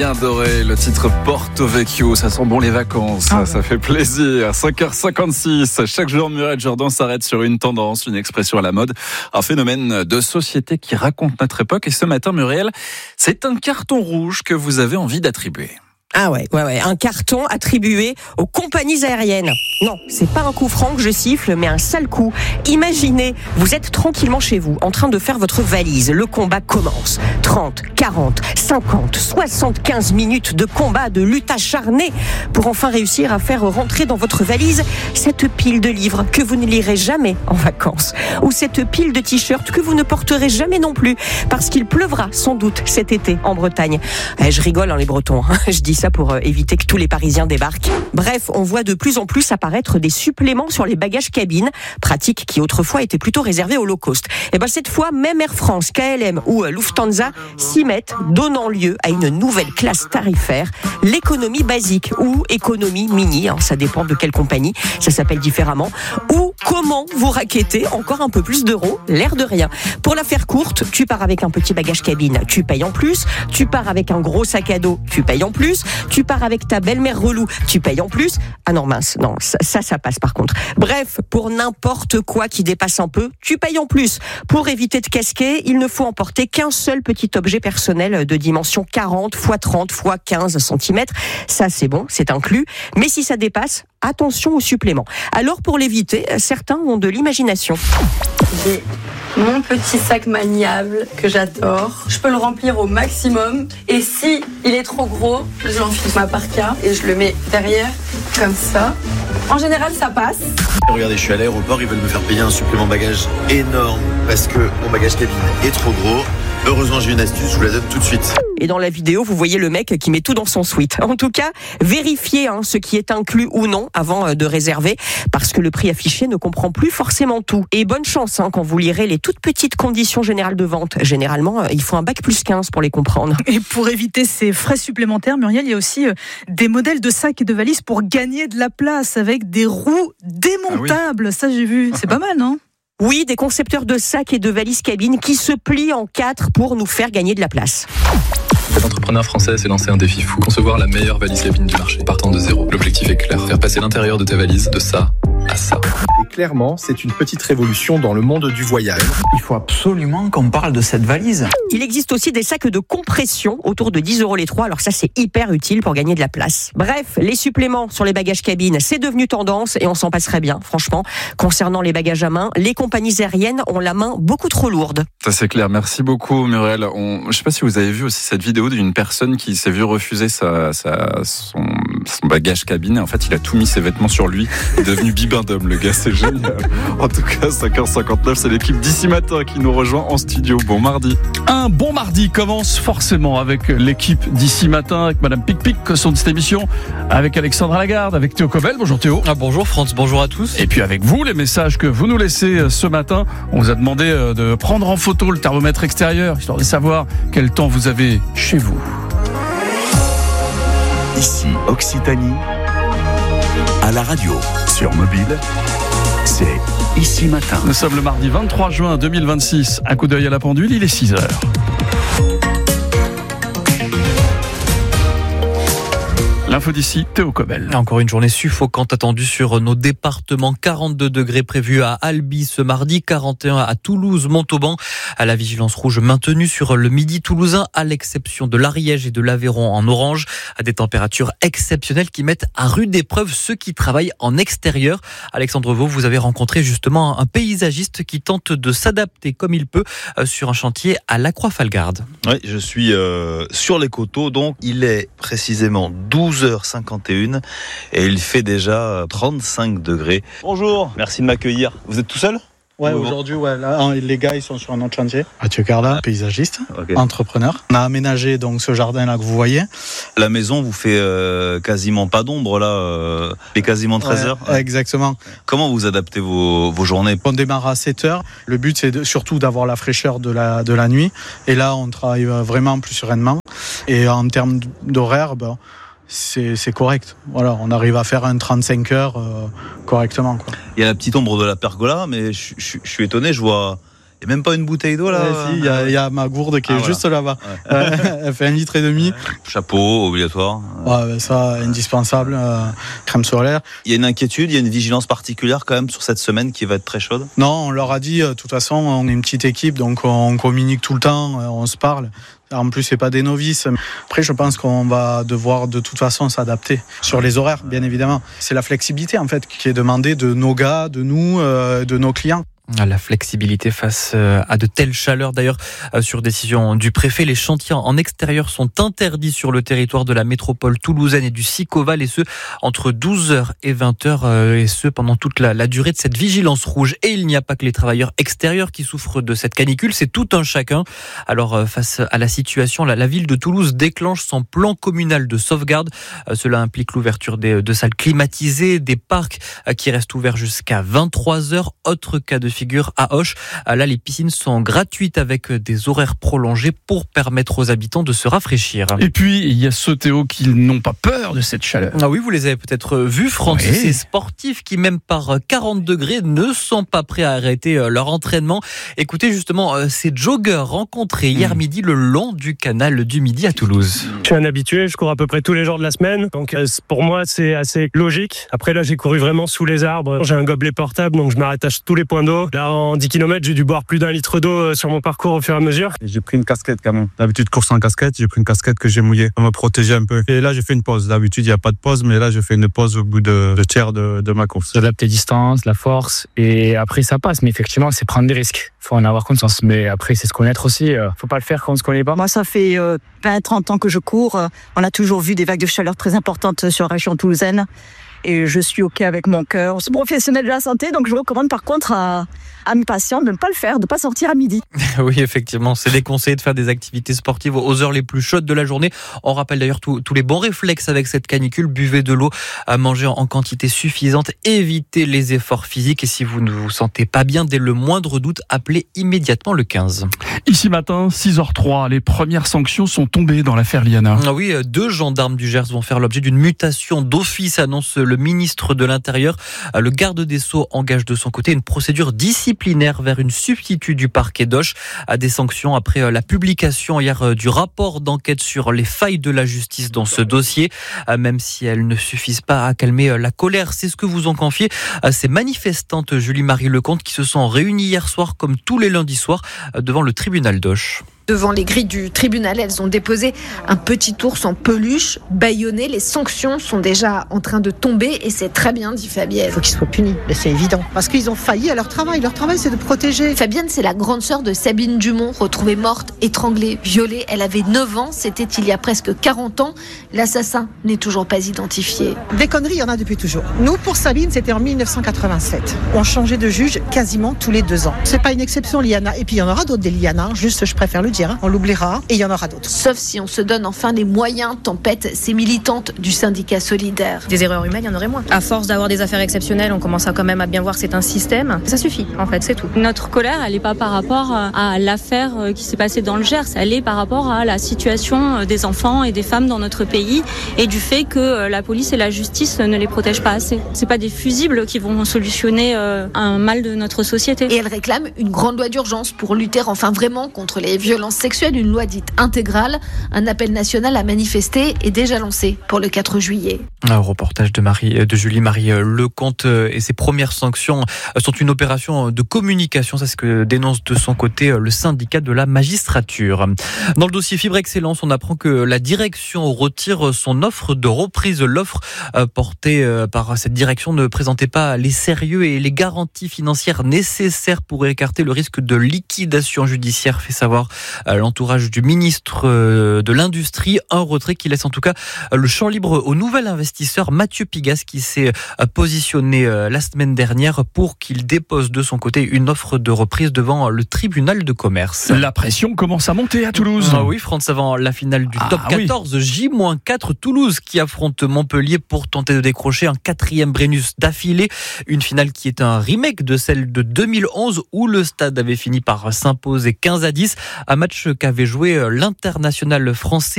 Adrien Doré, le titre Porto Vecchio, ça sent bon les vacances, ça fait plaisir. 5h56, chaque jour Muriel Jourdan s'arrête sur une tendance, une expression à la mode, un phénomène de société qui raconte notre époque. Et ce matin, Muriel, c'est un carton rouge que vous avez envie d'attribuer. Ah ouais, un carton attribué aux compagnies aériennes. Non, c'est pas un coup franc que je siffle, mais un sale coup. Imaginez, vous êtes tranquillement chez vous, en train de faire votre valise. Le combat commence. 30, 40, 50, 75 minutes de combat, de lutte acharnée pour enfin réussir à faire rentrer dans votre valise cette pile de livres que vous ne lirez jamais en vacances. Ou cette pile de t-shirts que vous ne porterez jamais non plus, parce qu'il pleuvra sans doute cet été en Bretagne. Je rigole, les Bretons, je dis ça pour éviter que tous les Parisiens débarquent. Bref, on voit de plus en plus apparaître des suppléments sur les bagages cabines, pratique qui autrefois était plutôt réservée au low cost. Et cette fois, même Air France, KLM ou Lufthansa s'y mettent, donnant lieu à une nouvelle classe tarifaire, l'économie basique ou économie mini, ça dépend de quelle compagnie, ça s'appelle différemment, ou comment vous raquettez encore un peu plus d'euros, l'air de rien. Pour la faire courte, tu pars avec un petit bagage cabine, tu payes en plus, tu pars avec un gros sac à dos, tu payes en plus, tu pars avec ta belle-mère relou, tu payes en plus. Ah non mince, non, ça passe par contre. Bref, pour n'importe quoi qui dépasse un peu, tu payes en plus. Pour éviter de casquer, il ne faut emporter qu'un seul petit objet personnel de dimension 40 x 30 x 15 cm. Ça c'est bon, c'est inclus. Mais si ça dépasse, attention au supplément. Alors pour l'éviter, certains ont de l'imagination. J'ai mon petit sac maniable que j'adore. Je peux le remplir au maximum. Et si il est trop gros, je l'enfile ma parka et je le mets derrière, comme ça. En général, ça passe. Regardez, je suis à l'aéroport, ils veulent me faire payer un supplément bagage énorme parce que mon bagage cabine est trop gros. Heureusement, j'ai une astuce, je vous la donne tout de suite. Et dans la vidéo, vous voyez le mec qui met tout dans son suite. En tout cas, vérifiez ce qui est inclus ou non avant de réserver, parce que le prix affiché ne comprend plus forcément tout. Et bonne chance quand vous lirez les toutes petites conditions générales de vente. Généralement, il faut un bac plus 15 pour les comprendre. Et pour éviter ces frais supplémentaires, Muriel, il y a aussi des modèles de sacs et de valises pour gagner de la place avec des roues démontables. Ah oui. Ça, j'ai vu. C'est pas mal, non ? Oui, des concepteurs de sacs et de valises cabines qui se plient en 4 pour nous faire gagner de la place. Cet entrepreneur français s'est lancé un défi fou. Concevoir la meilleure valise cabine du marché, partant de zéro. L'objectif est clair, faire passer l'intérieur de tes valises de ça à ça. Et clairement, c'est une petite révolution dans le monde du voyage. Il faut absolument qu'on parle de cette valise. Il existe aussi des sacs de compression autour de 10 € les 3. Alors ça, c'est hyper utile pour gagner de la place. Bref, les suppléments sur les bagages cabines, c'est devenu tendance et on s'en passerait bien, franchement. Concernant les bagages à main, les compagnies aériennes ont la main beaucoup trop lourde. Ça, c'est clair. Merci beaucoup, Muriel. Je ne sais pas si vous avez vu aussi cette vidéo d'une personne qui s'est vue refuser son bagage cabine. En fait, il a tout mis ses vêtements sur lui. Il est devenu bibendum, le gars. C'est génial. En tout cas, 5h59, c'est l'équipe d'ici matin qui nous rejoint en studio. Bon mardi. Un bon mardi commence forcément avec l'équipe d'ici matin, avec Madame Pic-Pic, son de cette émission, avec Alexandra Lagarde, avec Théo Cobel. Bonjour Théo. Bonjour France, bonjour à tous. Et puis avec vous, les messages que vous nous laissez ce matin. On vous a demandé de prendre en photo le thermomètre extérieur, histoire de savoir quel temps vous avez chez vous. Ici Occitanie, à la radio, sur mobile, c'est Ici Matin. Nous sommes le mardi 23 juin 2026. Un coup d'œil à la pendule, il est 6h. L'info d'ici, Théo Cobel. Encore une journée suffocante attendue sur nos départements. 42 degrés prévus à Albi ce mardi, 41 à Toulouse, Montauban. À la vigilance rouge maintenue sur le midi toulousain, à l'exception de l'Ariège et de l'Aveyron en orange. À des températures exceptionnelles qui mettent à rude épreuve ceux qui travaillent en extérieur. Alexandre Vaux, vous avez rencontré justement un paysagiste qui tente de s'adapter comme il peut sur un chantier à La Croix-Falgarde. Oui, je suis sur les coteaux, donc il est précisément 12h51 et il fait déjà 35 degrés. Bonjour, merci de m'accueillir. Vous êtes tout seul ? Ouais, aujourd'hui, là, les gars, ils sont sur un autre chantier. Mathieu Carla, paysagiste, entrepreneur. On a aménagé donc ce jardin-là que vous voyez. La maison vous fait quasiment pas d'ombre, là. Il est quasiment 13h. Exactement. Comment vous adaptez vos journées ? On démarre à 7h. Le but, c'est surtout d'avoir la fraîcheur de la nuit. Et là, on travaille vraiment plus sereinement. Et en termes d'horaire, c'est correct. Voilà, on arrive à faire un 35 heures correctement, quoi. Il y a la petite ombre de la pergola, mais je suis étonné, je vois Il n'y a même pas une bouteille d'eau là. Si, il y a ma gourde qui est juste là-bas. Ouais. Elle fait 1,5 litre. Chapeau obligatoire. Ouais, ça, indispensable. Crème solaire. Il y a une inquiétude, il y a une vigilance particulière quand même sur cette semaine qui va être très chaude. Non, on leur a dit, de toute façon, on est une petite équipe, donc on communique tout le temps, on se parle. En plus, c'est pas des novices. Après, je pense qu'on va devoir de toute façon s'adapter sur les horaires, bien évidemment. C'est la flexibilité en fait qui est demandée de nos gars, de nous, de nos clients. La flexibilité face à de telles chaleurs. D'ailleurs, sur décision du préfet, les chantiers en extérieur sont interdits sur le territoire de la métropole toulousaine et du Sicoval, et ce, entre 12h et 20h, et ce, pendant toute la durée de cette vigilance rouge. Et il n'y a pas que les travailleurs extérieurs qui souffrent de cette canicule, c'est tout un chacun. Alors, face à la situation, la ville de Toulouse déclenche son plan communal de sauvegarde. Cela implique l'ouverture de salles climatisées, des parcs qui restent ouverts jusqu'à 23h. Autre cas de figure à Auch. Là, les piscines sont gratuites avec des horaires prolongés pour permettre aux habitants de se rafraîchir. Et puis, il y a ceux, Théo, qui n'ont pas peur de cette chaleur. Ah oui, vous les avez peut-être vus, Franck. Oui. Ces sportifs qui, même par 40 degrés, ne sont pas prêts à arrêter leur entraînement. Écoutez justement ces joggeurs rencontrés hier midi le long du canal du Midi à Toulouse. Je suis un habitué, je cours à peu près tous les jours de la semaine. Donc pour moi, c'est assez logique. Après là, j'ai couru vraiment sous les arbres. J'ai un gobelet portable, donc je m'arrête à tous les points d'eau. Là, en 10 km, j'ai dû boire plus d'1 litre d'eau sur mon parcours au fur et à mesure. J'ai pris une casquette quand même. D'habitude, course sans casquette, j'ai pris une casquette que j'ai mouillée pour me protéger un peu. Et là, j'ai fait une pause. D'habitude, il n'y a pas de pause, mais là, je fais une pause au bout de tiers de ma course. J'adapte les distances, la force, et après, ça passe. Mais effectivement, c'est prendre des risques. Il faut en avoir conscience. Mais après, c'est se connaître aussi. Faut pas le faire quand on se connaît pas. Moi, ça fait 20-30 ans que je cours. On a toujours vu des vagues de chaleur très importantes sur la région toulousaine. Et je suis OK avec mon cœur. Je suis professionnel de la santé, donc je recommande par contre à mes patients de ne pas le faire, de ne pas sortir à midi. Oui, effectivement, c'est déconseillé de faire des activités sportives aux heures les plus chaudes de la journée. On rappelle d'ailleurs tous les bons réflexes avec cette canicule. Buvez de l'eau, mangez en quantité suffisante, évitez les efforts physiques, et si vous ne vous sentez pas bien, dès le moindre doute, appelez immédiatement le 15. Ici matin, 6h03, les premières sanctions sont tombées dans l'affaire Liana. Ah oui, 2 gendarmes du Gers vont faire l'objet d'une mutation d'office, annonce le ministre de l'Intérieur. Le garde des Sceaux engage de son côté une procédure disciplinaire vers une substitut du parquet d'Auch. Des sanctions après la publication hier du rapport d'enquête sur les failles de la justice dans ce dossier, même si elles ne suffisent pas à calmer la colère. C'est ce que vous ont confié ces manifestantes Julie-Marie Lecomte qui se sont réunies hier soir comme tous les lundis soirs devant le tribunal d'Auch. Devant les grilles du tribunal, elles ont déposé un petit ours en peluche, bâillonné. Les sanctions sont déjà en train de tomber et c'est très bien, dit Fabienne. Il faut qu'ils soient punis, mais c'est évident. Parce qu'ils ont failli à leur travail. Leur travail, c'est de protéger. Fabienne, c'est la grande sœur de Sabine Dumont, retrouvée morte, étranglée, violée. Elle avait 9 ans, c'était il y a presque 40 ans. L'assassin n'est toujours pas identifié. Des conneries, il y en a depuis toujours. Nous, pour Sabine, c'était en 1987. On changeait de juge quasiment tous les 2 ans. C'est pas une exception, Liana. Et puis il y en aura d'autres des Liana. Juste, je préfère le dire. On l'oubliera et il y en aura d'autres. Sauf si on se donne enfin les moyens, tempête ces militantes du syndicat solidaire. Des erreurs humaines, il y en aurait moins. À force d'avoir des affaires exceptionnelles, on commence à quand même à bien voir que c'est un système. Ça suffit, en fait, c'est tout. Notre colère, elle n'est pas par rapport à l'affaire qui s'est passée dans le Gers. Elle est par rapport à la situation des enfants et des femmes dans notre pays et du fait que la police et la justice ne les protègent pas assez. C'est pas des fusibles qui vont solutionner un mal de notre société. Et elle réclame une grande loi d'urgence pour lutter enfin vraiment contre les violences sexuelle, une loi dite intégrale. Un appel national à manifester est déjà lancé pour le 4 juillet. Un reportage de Julie-Marie Lecomte, et ses premières sanctions sont une opération de communication, c'est ce que dénonce de son côté le syndicat de la magistrature. Dans le dossier Fibre Excellence, on apprend que la direction retire son offre de reprise. L'offre portée par cette direction ne présentait pas les sérieux et les garanties financières nécessaires pour écarter le risque de liquidation judiciaire, fait savoir l'entourage du ministre de l'Industrie. Un retrait qui laisse en tout cas le champ libre au nouvel investisseur Mathieu Pigas qui s'est positionné la semaine dernière pour qu'il dépose de son côté une offre de reprise devant le tribunal de commerce. La pression commence à monter à Toulouse. Ah oui, France, avant la finale du top 14, oui. J-4, Toulouse qui affronte Montpellier pour tenter de décrocher un 4e Brennus d'affilée. Une finale qui est un remake de celle de 2011 où le stade avait fini par s'imposer 15-10. Un match qu'avait joué l'international français